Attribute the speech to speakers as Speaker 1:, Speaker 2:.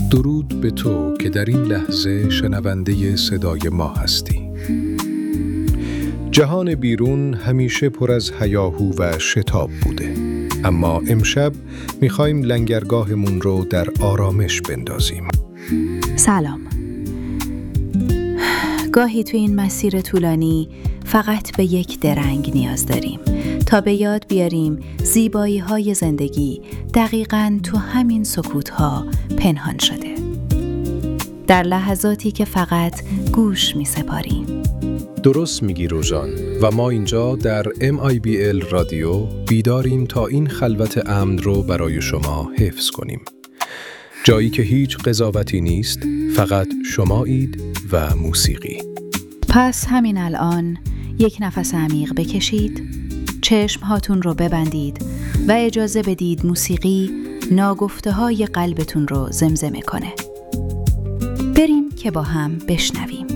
Speaker 1: درود به تو که در این لحظه شنونده صدای ما هستی. جهان بیرون همیشه پر از هیاهو و شتاب بوده، اما امشب میخوایم لنگرگاهمون رو در آرامش بندازیم.
Speaker 2: سلام. گاهی تو این مسیر طولانی فقط به یک درنگ نیاز داریم تا به یاد بیاریم زیبایی‌های زندگی دقیقاً تو همین سکوت‌ها پنهان شده. در لحظاتی که فقط گوش می‌سپاریم.
Speaker 1: درست میگی روژان، و ما اینجا در MIBL رادیو بیداریم تا این خلوت امن رو برای شما حفظ کنیم. جایی که هیچ قضاوتی نیست، فقط شمایید و موسیقی.
Speaker 2: پس همین الان یک نفس عمیق بکشید، چشم هاتون رو ببندید و اجازه بدید موسیقی ناگفته های قلبتون رو زمزمه کنه. بریم که با هم بشنویم.